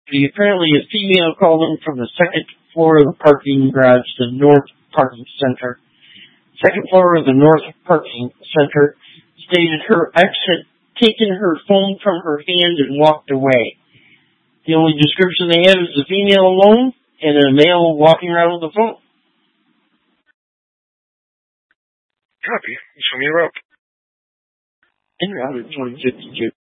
Apparently a female called in from the second floor of the parking garage, the North Parking Center. Second floor of the North Parking Center stated her ex had taken her phone from her hand and walked away. The only description they have is a female alone and a male walking around with a phone. Copy. Show me a rope. En route 2052.